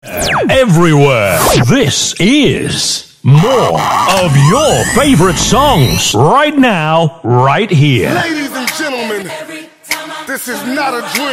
everywhere. This is more of your favorite songs right now, right here. Ladies and gentlemen, this is not a dream.